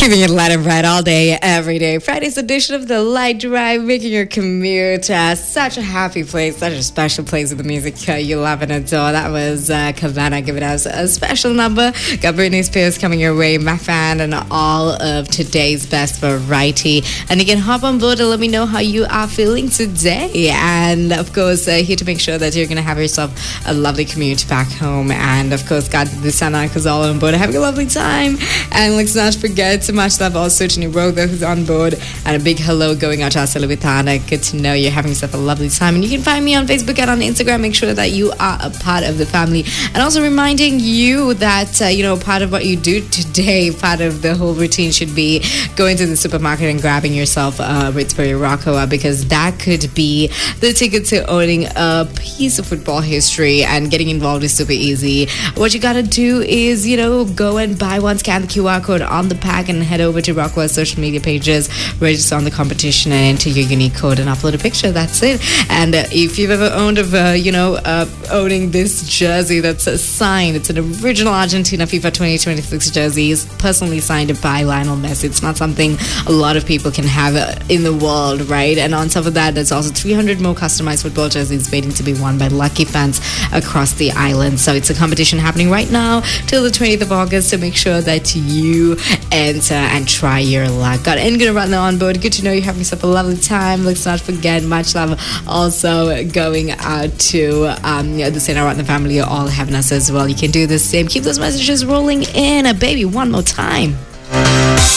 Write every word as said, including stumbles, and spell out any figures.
Keeping it light and bright all day, every day. Friday's edition of the Light Drive, making your commute uh, such a happy place, such a special place with the music uh, you love and adore. That was uh, Cabana giving us a special number. Got Britney Spears coming your way, Mac Fan, and all of today's best variety. And you can hop on board and let me know how you are feeling today. And of course, uh, here to make sure that you're going to have yourself a lovely commute back home. And of course, got the Sana all on board, having a lovely time. And let's not forget so much love also to Niroda, who's on board, and a big hello going out to Asalabitana. Good to know you're having yourself a lovely time. And you can find me on Facebook and on Instagram. Make sure that you are a part of the family, and also reminding you that uh, you know, part of what you do today, part of the whole routine should be going to the supermarket and grabbing yourself a Ritz-Berry Rockoa, because that could be the ticket to owning a piece of football history. And getting involved is super easy. What you gotta do is, you know, go and buy one, scan the Q R code on the pack, and head over to Rockoa's social media pages, register on the competition, and enter your unique code and upload a picture. That's it. And uh, if you've ever owned of, uh, you know, uh, owning this jersey that's a signed, it's an original Argentina FIFA twenty twenty-six jersey, is personally signed by Lionel Messi. It's not something a lot of people can have uh, in the world, right? And on top of that, there's also three hundred more customized football jerseys waiting to be won by lucky fans across the island. So it's a competition happening right now till the twentieth of August, so make sure that you enter and try your luck. Got and gonna run on board. Good to know you're having yourself a lovely time. Let's not forget, much love also going out to um, the Saint Aratna family, all having us as well. You can do the same. Keep those messages rolling in, uh, baby, one more time.